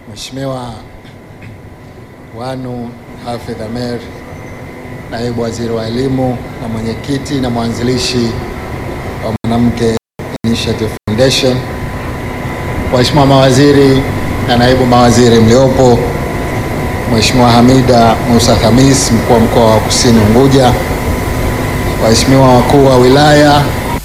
Mheshimiwa Wanu Hafidh Ameir, Naibu Waziri wa Elimu na mwenyekiti na mwanzilishi wa Mwanamke Initiative Foundation, Waheshimiwa mawaziri na naibu mawaziri mliopo, Mheshimiwa Hamida Musa Khamis, mkuu wa mkoa wa Kusini Unguja, waheshimiwa wakuu wa wilaya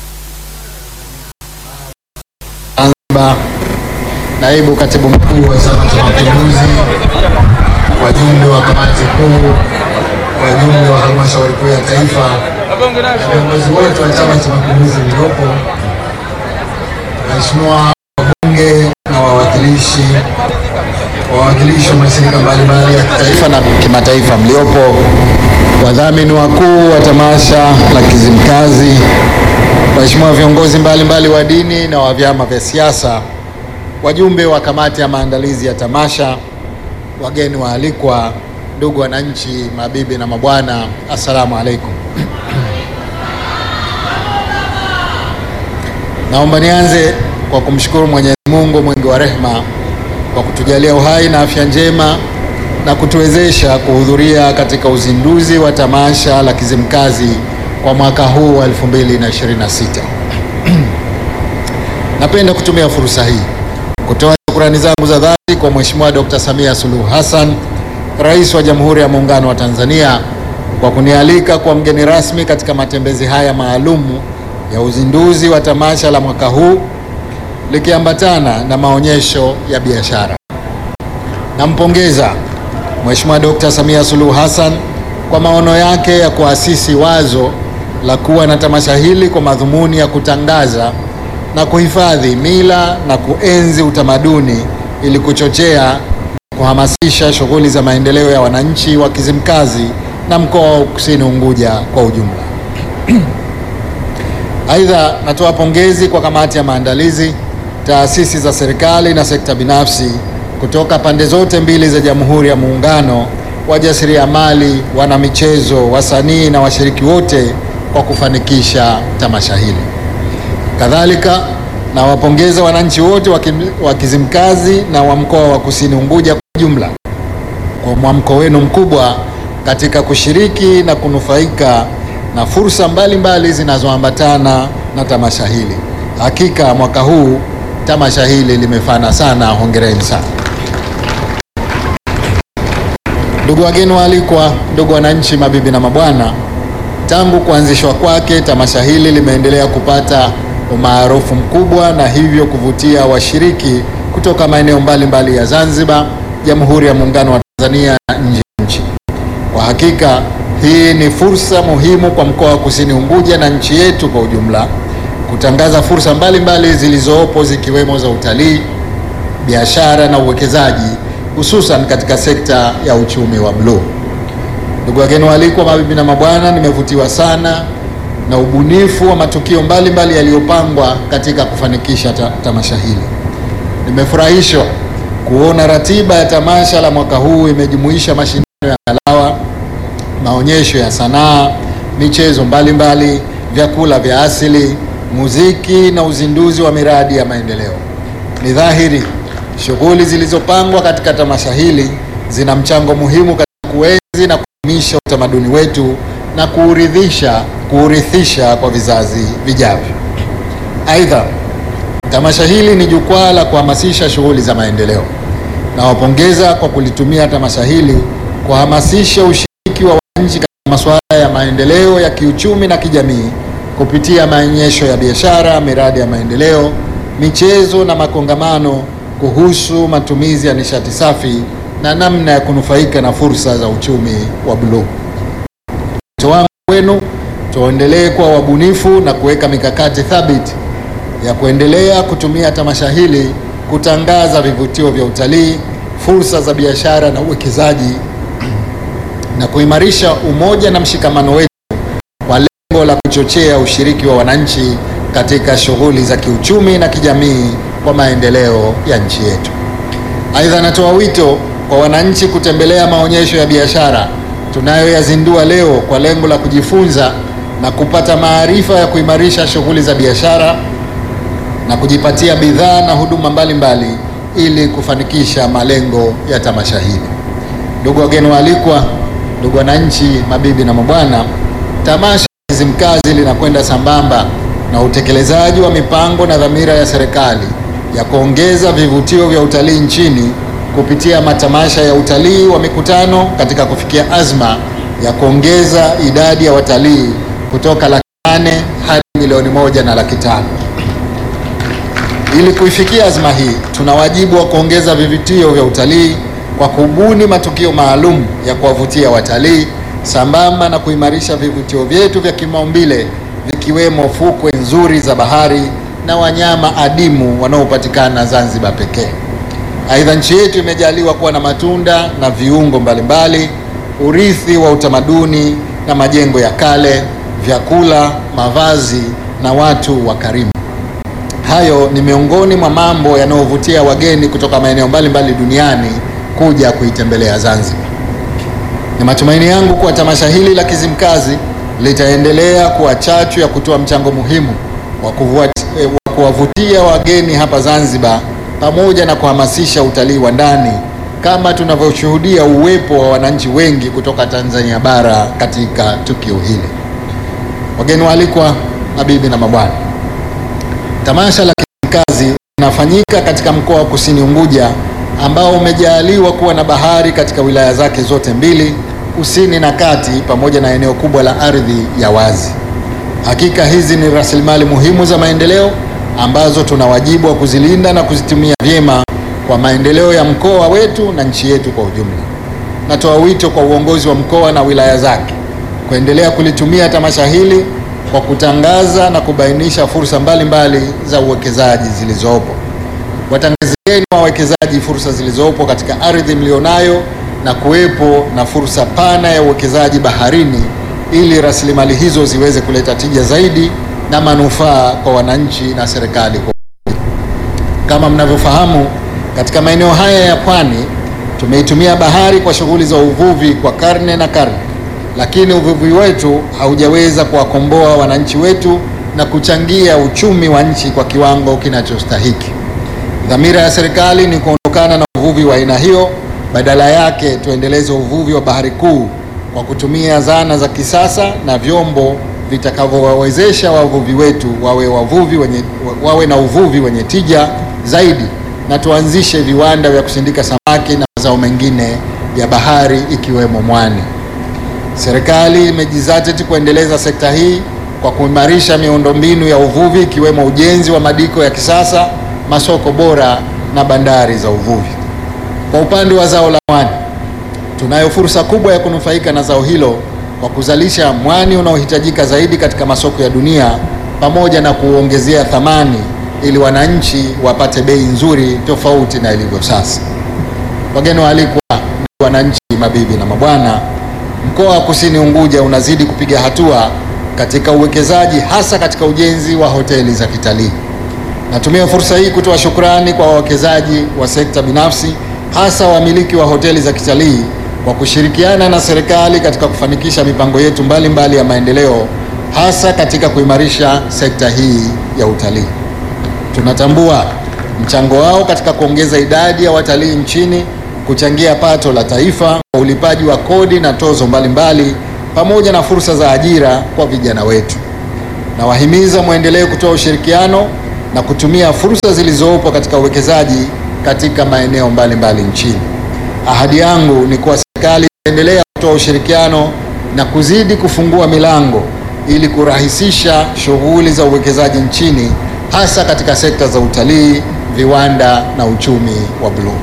Zanzibar, naibu katibu mkuu wa Chama cha Mapinduzi, wajumbe wa kamati kuu, wajumbe wa halmashauri kuu ya taifa, na viongozi wote wa Chama cha Mapinduzi mliopo, waheshimiwa wabunge na wawakilishi wa mashirika mbalimbali ya kitaifa na kimataifa mliopo, wadhamini wakuu wa tamasha la Kizimkazi, waheshimiwa viongozi mbalimbali wa dini na wa vyama vya siasa, wajumbe wa kamati ya maandalizi ya tamasha, wageni waalikwa, ndugu wananchi, mabibi na mabwana, assalamu alaikum. Naomba nianze kwa kumshukuru Mwenyezi Mungu mwingi wa rehema kwa kutujalia uhai na afya njema na kutuwezesha kuhudhuria katika uzinduzi wa tamasha la Kizimkazi kwa mwaka huu wa 2026. Napenda kutumia fursa hii kutoa shukrani zangu za dhati kwa Mheshimiwa Dr. Samia Suluhu Hassan, Rais wa Jamhuri ya Muungano wa Tanzania, kwa kunialika kwa mgeni rasmi katika matembezi haya maalumu ya uzinduzi wa tamasha la mwaka huu likiambatana na maonyesho ya biashara. Nampongeza Mheshimiwa Dr. Samia Suluhu Hassan kwa maono yake ya kuasisi wazo la kuwa na tamasha hili kwa madhumuni ya kutangaza na kuhifadhi mila na kuenzi utamaduni ili kuchochea kuhamasisha shughuli za maendeleo ya wananchi wa Kizimkazi na mkoa wa Kusini Unguja kwa ujumla. Aidha, natoa pongezi kwa kamati ya maandalizi, taasisi za serikali na sekta binafsi kutoka pande zote mbili za Jamhuri ya Muungano, wajasiriamali, wanamichezo, wasanii na washiriki wote kwa kufanikisha tamasha hili. Kadhalika, nawapongeza wananchi wote wa Kizimkazi na wa mkoa wa Kusini Unguja kwa jumla kwa mwamko wenu mkubwa katika kushiriki na kunufaika na fursa mbalimbali zinazoambatana na tamasha hili. Hakika mwaka huu tamasha hili limefana sana, hongereni sana. Ndugu wageni waalikwa, ndugu wananchi, mabibi na mabwana, tangu kuanzishwa kwake tamasha hili limeendelea kupata umaarufu mkubwa na hivyo kuvutia washiriki kutoka maeneo mbalimbali ya Zanzibar, Jamhuri ya Muungano wa Tanzania na nje ya nchi. Kwa hakika hii ni fursa muhimu kwa mkoa wa Kusini Unguja na nchi yetu kwa ujumla kutangaza fursa mbalimbali zilizopo zikiwemo za utalii, biashara na uwekezaji, hususan katika sekta ya uchumi wa bluu. Ndugu wageni waalikwa, mabibi na mabwana, nimevutiwa sana na ubunifu wa matukio mbalimbali yaliyopangwa katika kufanikisha tamasha hili. Nimefurahishwa kuona ratiba ya tamasha la mwaka huu imejumuisha mashindano ya ngalawa, maonyesho ya sanaa, michezo mbalimbali, vyakula vya asili, muziki na uzinduzi wa miradi ya maendeleo. Ni dhahiri shughuli zilizopangwa katika tamasha hili zina mchango muhimu katika kuenzi na kudumisha utamaduni wetu na kuurithisha kwa vizazi vijavyo. Aidha, tamasha hili ni jukwaa la kuhamasisha shughuli za maendeleo. Nawapongeza kwa kulitumia tamasha hili kuhamasisha ushiriki wa wananchi katika masuala ya maendeleo ya kiuchumi na kijamii kupitia maonyesho ya biashara, miradi ya maendeleo, michezo na makongamano kuhusu matumizi ya nishati safi na namna ya kunufaika na fursa za uchumi wa bluu. Wito wangu kwenu, tuendelee kuwa wabunifu na kuweka mikakati thabiti ya kuendelea kutumia tamasha hili kutangaza vivutio vya utalii, fursa za biashara na uwekezaji na kuimarisha umoja na mshikamano wetu kwa lengo la kuchochea ushiriki wa wananchi katika shughuli za kiuchumi na kijamii kwa maendeleo ya nchi yetu. Aidha, natoa wito kwa wananchi kutembelea maonyesho ya biashara tunayoyazindua leo kwa lengo la kujifunza na kupata maarifa ya kuimarisha shughuli za biashara na kujipatia bidhaa na huduma mbalimbali ili kufanikisha malengo ya tamasha hili. Ndugu wageni waalikwa, ndugu wananchi, mabibi na mabwana, tamasha la Kizimkazi linakwenda sambamba na utekelezaji wa mipango na dhamira ya serikali ya kuongeza vivutio vya utalii nchini kupitia matamasha ya utalii wa mikutano katika kufikia azma ya kuongeza idadi ya watalii kutoka 800,000 hadi 1,500,000. Ili kuifikia azma hii, tuna wajibu wa kuongeza vivutio vya utalii kwa kubuni matukio maalum ya kuwavutia watalii sambamba na kuimarisha vivutio vyetu vya kimaumbile vikiwemo fukwe nzuri za bahari na wanyama adimu wanaopatikana Zanzibar pekee. Aidha, nchi yetu imejaliwa kuwa na matunda na viungo mbalimbali, urithi wa utamaduni na majengo ya kale, vyakula, mavazi na watu wakarimu. Hayo ni miongoni mwa mambo yanayovutia wageni kutoka maeneo mbalimbali duniani kuja kuitembelea Zanzibar. Ni matumaini yangu kuwa tamasha hili la Kizimkazi litaendelea kuwa chachu ya kutoa mchango muhimu wa kuwavutia wageni hapa Zanzibar pamoja na kuhamasisha utalii wa ndani kama tunavyoshuhudia uwepo wa wananchi wengi kutoka Tanzania bara katika tukio hili. Wageni waalikwa, mabibi na mabwana, tamasha la Kizimkazi linafanyika katika mkoa wa Kusini Unguja ambao umejaliwa kuwa na bahari katika wilaya zake zote mbili, kusini na kati, pamoja na eneo kubwa la ardhi ya wazi. Hakika hizi ni rasilimali muhimu za maendeleo ambazo tuna wajibu wa kuzilinda na kuzitumia vyema kwa maendeleo ya mkoa wetu na nchi yetu kwa ujumla. Natoa wito kwa uongozi wa mkoa na wilaya zake kuendelea kulitumia tamasha hili kwa kutangaza na kubainisha fursa mbalimbali za uwekezaji zilizopo. Watangazieni wawekezaji fursa zilizopo katika ardhi mlionayo na kuwepo na fursa pana ya uwekezaji baharini ili rasilimali hizo ziweze kuleta tija zaidi na manufaa kwa wananchi na serikali kwa ujumla. Kama mnavyofahamu, katika maeneo haya ya pwani tumeitumia bahari kwa shughuli za uvuvi kwa karne na karne, lakini uvuvi wetu haujaweza kuwakomboa wananchi wetu na kuchangia uchumi wa nchi kwa kiwango kinachostahiki. Dhamira ya serikali ni kuondokana na uvuvi wa aina hiyo, badala yake tuendeleze uvuvi wa bahari kuu kwa kutumia zana za kisasa na vyombo vitakavyowawezesha wavuvi wetu wawe na uvuvi wenye tija zaidi, na tuanzishe viwanda vya kusindika samaki na mazao mengine ya bahari ikiwemo mwani. Serikali imejizatiti kuendeleza sekta hii kwa kuimarisha miundombinu ya uvuvi ikiwemo ujenzi wa madiko ya kisasa, masoko bora na bandari za uvuvi. Kwa upande wa zao la mwani, tunayo fursa kubwa ya kunufaika na zao hilo kwa kuzalisha mwani unaohitajika zaidi katika masoko ya dunia pamoja na kuongezea thamani ili wananchi wapate bei nzuri tofauti na ilivyo sasa. Wageni waalikwa, wananchi, mabibi na mabwana, mkoa wa Kusini Unguja unazidi kupiga hatua katika uwekezaji, hasa katika ujenzi wa hoteli za kitalii. Natumia fursa hii kutoa shukrani kwa wawekezaji wa sekta binafsi, hasa wamiliki wa hoteli za kitalii kwa kushirikiana na serikali katika kufanikisha mipango yetu mbalimbali ya maendeleo, hasa katika kuimarisha sekta hii ya utalii. Tunatambua mchango wao katika kuongeza idadi ya watalii nchini, kuchangia pato la taifa kwa ulipaji wa kodi na tozo mbalimbali, pamoja na fursa za ajira kwa vijana wetu. Nawahimiza muendelee kutoa ushirikiano na kutumia fursa zilizopo katika uwekezaji katika maeneo mbalimbali nchini. Ahadi yangu ni kuwa serikali itaendelea kutoa ushirikiano na kuzidi kufungua milango ili kurahisisha shughuli za uwekezaji nchini, hasa katika sekta za utalii, viwanda na uchumi wa bluu.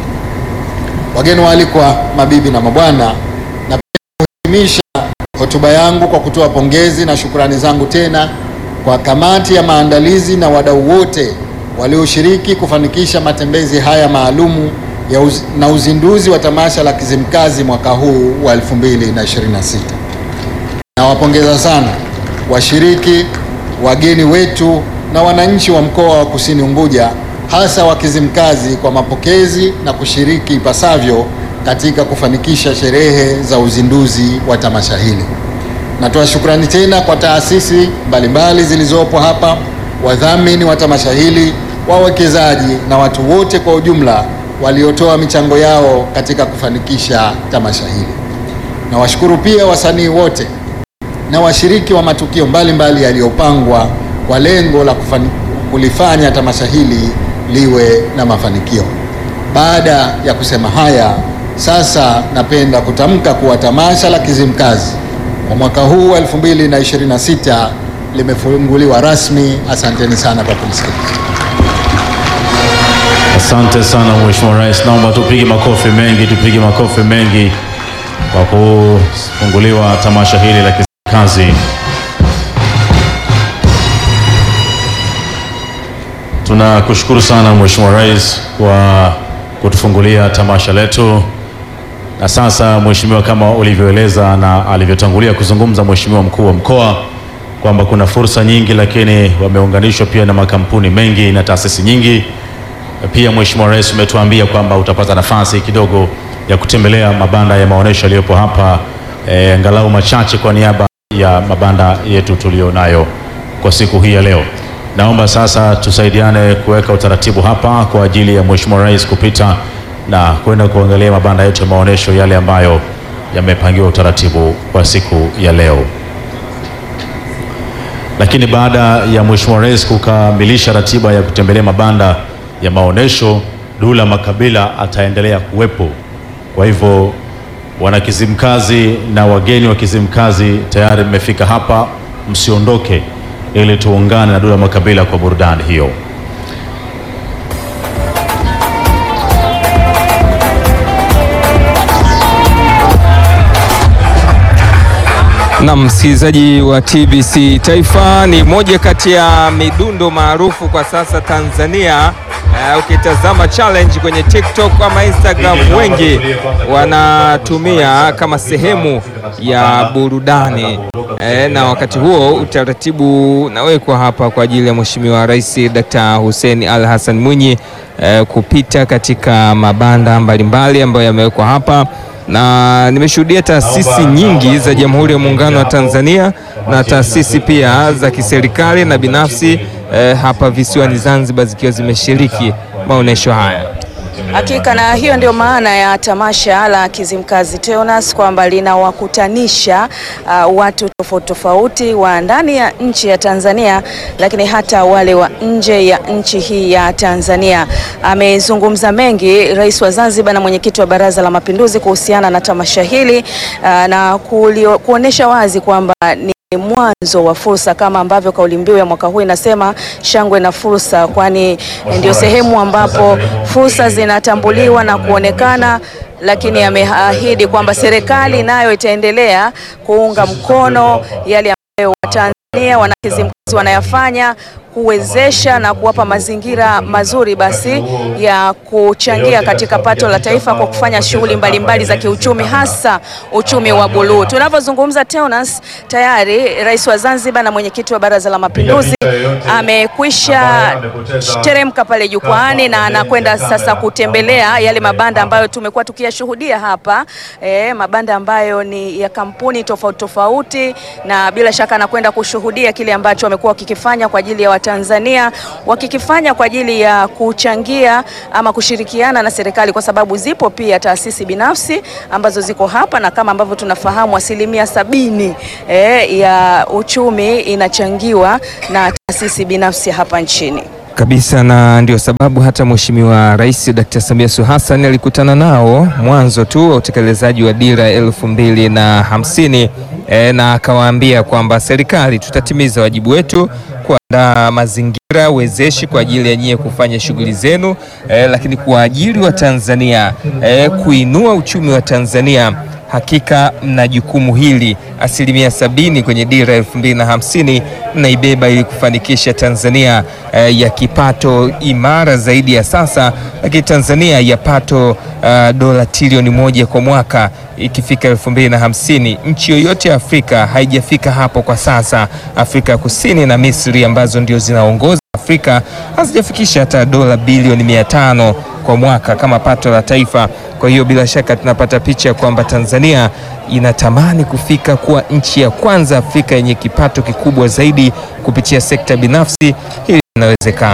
Wageni waalikwa, mabibi na mabwana, napenda kuhitimisha hotuba yangu kwa kutoa pongezi na shukrani zangu tena kwa kamati ya maandalizi na wadau wote walioshiriki kufanikisha matembezi haya maalumu na uzinduzi wa tamasha la Kizimkazi mwaka huu wa 2026. Nawapongeza sana washiriki, wageni wetu na wananchi wa mkoa wa Kusini Unguja, hasa wa Kizimkazi, kwa mapokezi na kushiriki ipasavyo katika kufanikisha sherehe za uzinduzi wa tamasha hili. Natoa shukrani tena kwa taasisi mbalimbali zilizopo hapa, wadhamini wa tamasha hili, wawekezaji na watu wote kwa ujumla waliotoa michango yao katika kufanikisha tamasha hili. Nawashukuru pia wasanii wote na washiriki wa matukio mbalimbali yaliyopangwa kwa lengo la kulifanya tamasha hili liwe na mafanikio. Baada ya kusema haya, sasa napenda kutamka kuwa tamasha la Kizimkazi kwa mwaka huu 2026 limefunguliwa rasmi. Asanteni sana kwa kunisikiliza. Asante sana Mheshimiwa Rais, naomba tupige makofi mengi kwa kufunguliwa tamasha hili la Kizimkazi. Tunakushukuru sana Mheshimiwa Rais kwa kutufungulia tamasha letu. Na sasa Mheshimiwa, kama ulivyoeleza na alivyotangulia kuzungumza Mheshimiwa Mkuu wa Mkoa kwamba kuna fursa nyingi, lakini wameunganishwa pia na makampuni mengi na taasisi nyingi. Pia Mheshimiwa Rais umetuambia kwamba utapata nafasi kidogo ya kutembelea mabanda ya maonesho yaliyopo hapa, angalau machache kwa niaba ya mabanda yetu tulionayo kwa siku hii ya leo. Naomba sasa tusaidiane kuweka utaratibu hapa kwa ajili ya Mheshimiwa Rais kupita na kwenda kuangalia mabanda yetu ya maonesho yale ambayo yamepangiwa utaratibu kwa siku ya leo. Lakini baada ya Mheshimiwa Rais kukamilisha ratiba ya kutembelea mabanda ya maonesho, Dula Makabila ataendelea kuwepo. Kwa hivyo wana Kizimkazi na wageni wa Kizimkazi tayari mmefika hapa, msiondoke ili tuungane na Dula Makabila kwa burudani hiyo. Na msikilizaji wa TBC Taifa, ni moja kati ya midundo maarufu kwa sasa Tanzania. Ukitazama challenge kwenye TikTok ama Instagram, wengi wanatumia kama sehemu ya burudani. Na wakati huo utaratibu unawekwa hapa kwa ajili ya Mheshimiwa Rais Dr. Hussein Ali Hassan Mwinyi kupita katika mabanda mbalimbali ambayo yamewekwa hapa, na nimeshuhudia taasisi nyingi za Jamhuri ya Muungano wa Tanzania na taasisi pia za kiserikali na binafsi hapa visiwani Zanzibar zikiwa zimeshiriki maonesho haya. Hakika, na hiyo ndio maana ya tamasha la Kizimkazi Teonas, kwamba linawakutanisha watu tofauti tofauti wa ndani ya nchi ya Tanzania, lakini hata wale wa nje ya nchi hii ya Tanzania. Amezungumza mengi Rais wa Zanzibar na mwenyekiti wa Baraza la Mapinduzi kuhusiana na tamasha hili na kuonesha wazi kwamba ni mwanzo wa fursa, kama ambavyo kauli mbiu ya mwaka huu inasema shangwe na fursa, kwani ndio sehemu ambapo fursa zinatambuliwa na kuonekana. Lakini ameahidi kwamba serikali nayo itaendelea kuunga mkono yale ambayo Watanzania wana Kizimkazi wanayafanya, kuwezesha na kuwapa mazingira mazuri basi ya kuchangia katika pato la taifa kwa kufanya shughuli mbalimbali za kiuchumi, hasa uchumi wa buluu. Tunavyozungumza Teonas, tayari Rais wa Zanzibar na mwenyekiti wa Baraza la Mapinduzi amekwisha teremka pale jukwaani na anakwenda sasa kutembelea yale mabanda ambayo tumekuwa tukiyashuhudia hapa, mabanda ambayo ni ya kampuni tofauti tofauti, na bila shaka anakwenda kushuhudia kile ambacho wamekuwa wakikifanya kwa ajili ya Watanzania, wakikifanya kwa ajili ya kuchangia ama kushirikiana na serikali, kwa sababu zipo pia taasisi binafsi ambazo ziko hapa, na kama ambavyo tunafahamu 70% ya uchumi inachangiwa na taasisi binafsi hapa nchini kabisa. Na ndio sababu hata Mheshimiwa Rais Dr. Samia Suluhu Hassan alikutana nao mwanzo tu wa utekelezaji wa dira 2050 na akawaambia kwamba serikali tutatimiza wajibu wetu kuandaa mazingira wezeshi kwa ajili ya nyie kufanya shughuli zenu, lakini kuajiri wa Tanzania, kuinua uchumi wa Tanzania. Hakika mna jukumu hili, 70% kwenye dira 2050 mnaibeba ili kufanikisha Tanzania ya kipato imara zaidi ya sasa, lakini Tanzania ya pato dola trilioni 1 kwa mwaka ikifika 2050. Nchi yoyote ya Afrika haijafika hapo kwa sasa. Afrika ya Kusini na Misri ambazo ndio zinaongoza Afrika hazijafikisha hata dola bilioni 500 kwa mwaka kama pato la taifa. Kwa hiyo bila shaka tunapata picha kwamba Tanzania inatamani kufika kuwa nchi ya kwanza Afrika yenye kipato kikubwa zaidi kupitia sekta binafsi. Hili linawezekana.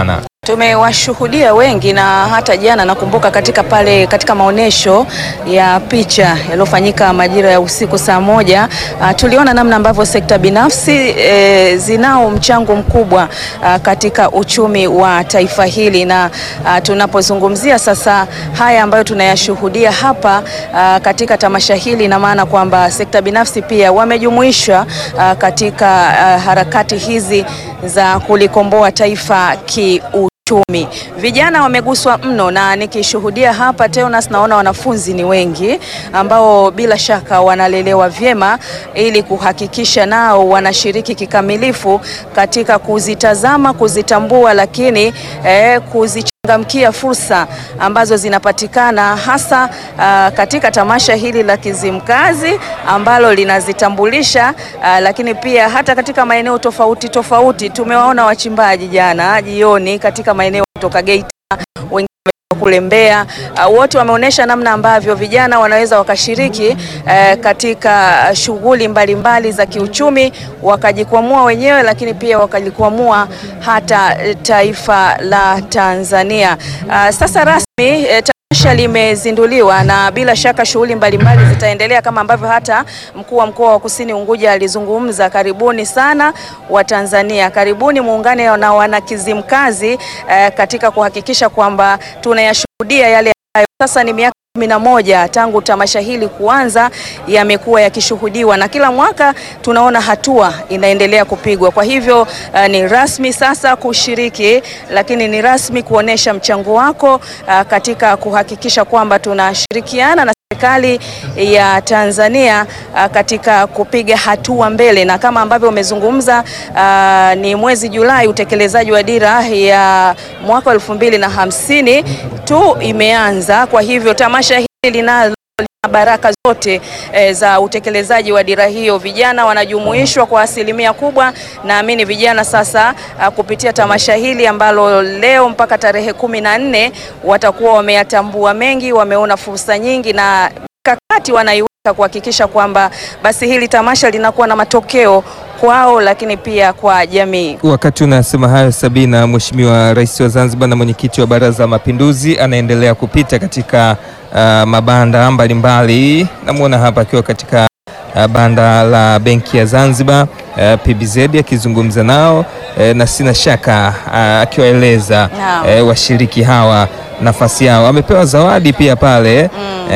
Tumewashuhudia wengi na hata jana nakumbuka katika maonesho ya picha yaliyofanyika majira ya usiku saa 1, tuliona namna ambavyo sekta binafsi zinao mchango mkubwa katika uchumi wa taifa hili, na tunapozungumzia sasa haya ambayo tunayashuhudia hapa katika tamasha hili, na maana kwamba sekta binafsi pia wamejumuishwa katika harakati hizi za kulikomboa taifa kiuchumi. Vijana wameguswa mno, na nikishuhudia hapa Teonas naona wanafunzi ni wengi ambao bila shaka wanalelewa vyema ili kuhakikisha nao wanashiriki kikamilifu katika kuzitazama, kuzitambua, lakini kuzichangamkia fursa ambazo zinapatikana hasa katika tamasha hili la Kizimkazi ambalo linazitambulisha, lakini pia hata katika maeneo tofauti tofauti. Tumewaona wachimbaji jana jioni katika maeneo kutoka Geita, wengine kule Mbeya, wote wameonyesha namna ambavyo vijana wanaweza wakashiriki katika shughuli mbalimbali za kiuchumi, wakajikwamua wenyewe, lakini pia wakajikwamua hata taifa la Tanzania. Sasa rasmi tamasha limezinduliwa na bila shaka shughuli mbalimbali zitaendelea kama ambavyo hata mkuu wa mkoa wa Kusini Unguja alizungumza. Karibuni sana wa Tanzania, karibuni muungane na wana Kizimkazi katika kuhakikisha kwamba tunayashuhudia yale ambayo sasa ni miaka 11 tangu tamasha hili kuanza yamekuwa yakishuhudiwa, na kila mwaka tunaona hatua inaendelea kupigwa. Kwa hivyo ni rasmi sasa kushiriki, lakini ni rasmi kuonesha mchango wako katika kuhakikisha kwamba tunashirikiana na serikali ya Tanzania katika kupiga hatua mbele. Na kama ambavyo umezungumza, ni mwezi Julai utekelezaji wa dira ya mwaka 2050 tu imeanza. Kwa hivyo tamasha hili lina baraka zote za utekelezaji wa dira hiyo. Vijana wanajumuishwa kwa asilimia kubwa. Naamini vijana sasa kupitia tamasha hili ambalo leo mpaka tarehe 14 watakuwa wameyatambua mengi, wameona fursa nyingi, na mikakati wanaiweka kuhakikisha kwamba basi hili tamasha linakuwa na matokeo kwao, lakini pia kwa jamii. Wakati unasema hayo, Sabina, Mheshimiwa Rais wa Zanzibar na mwenyekiti wa Baraza la Mapinduzi anaendelea kupita katika mabanda mbalimbali. Namuona hapa akiwa katika banda la Benki ya Zanzibar PBZ akizungumza nao na sina shaka akiwaeleza washiriki hawa nafasi yao. Amepewa zawadi pia pale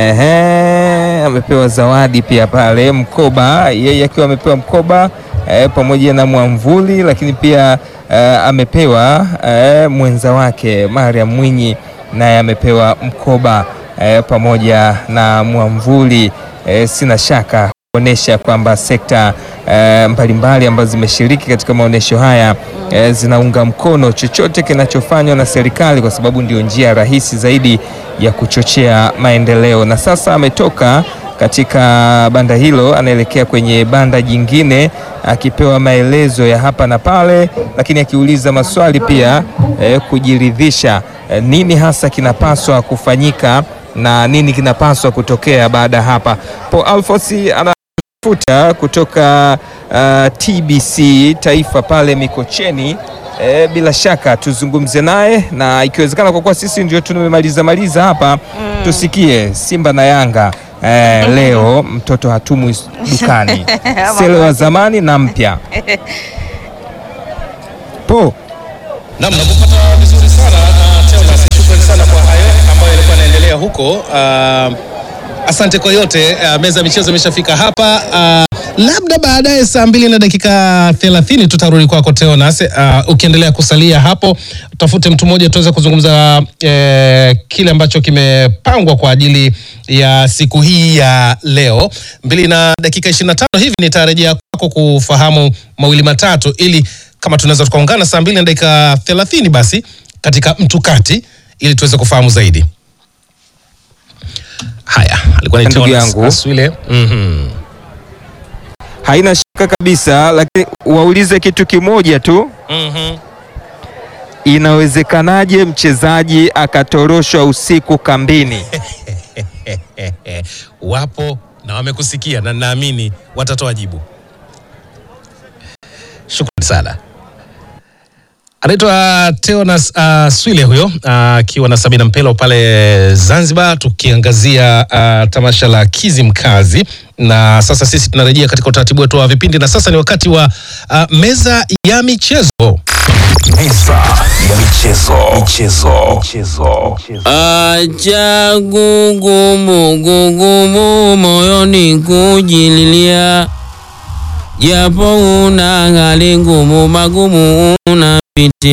amepewa zawadi pia pale, mkoba, yeye akiwa amepewa mkoba pamoja na mwamvuli, lakini pia amepewa mwenza wake Mariam Mwinyi naye amepewa mkoba pamoja na mwamvuli. Sina shaka kuonesha kwamba sekta mbalimbali ambazo zimeshiriki katika maonesho haya zinaunga mkono chochote kinachofanywa na serikali, kwa sababu ndio njia rahisi zaidi ya kuchochea maendeleo. Na sasa ametoka katika banda hilo anaelekea kwenye banda jingine akipewa maelezo ya hapa na pale, lakini akiuliza maswali pia kujiridhisha nini hasa kinapaswa kufanyika na nini kinapaswa kutokea baada hapa. Paul Alfosi anafuta kutoka TBC Taifa pale Mikocheni. Bila shaka tuzungumze naye, na ikiwezekana kwa kuwa sisi ndio tumemaliza hapa tusikie Simba na Yanga leo mtoto hatumwi dukani. Sele wa zamani na mpya. Po Naam, nakupata vizuri sana na Teonas, shukrani sana kwa hayo ambayo yalikuwa yanaendelea huko. Asante kwa yote. Meza michezo imeshafika hapa. Labda baadaye saa 2 na dakika 30 tutarudi kwako Teonas. Ukiendelea kusalia hapo, tafute mtu mmoja tuweze kuzungumza kile ambacho kimepangwa kwa ajili ya siku hii ya leo. 2 na dakika 25 hivi nitarejea kwako kufahamu mawili matatu, ili kama tunaweza tukaungana saa 2 na dakika 30 basi katika mtukati, ili tuweze kufahamu zaidi. Haya, alikuwa ni Teonas Aswile. Haina shaka kabisa, lakini waulize kitu kimoja tu. Inawezekanaje mchezaji akatoroshwa usiku kambini? Wapo na wamekusikia na naamini watatoa jibu. Shukrani sana. Anaitwa Teonas Swile huyo akiwa na Sabina Mpelo pale Zanzibar, tukiangazia tamasha la Kizimkazi. Na sasa sisi tunarejea katika utaratibu wetu wa vipindi, na sasa ni wakati wa meza ya michezo. Meza ya michezo. Acha gugumu moyoni kujililia, japo una hali ngumu magumu unapitia.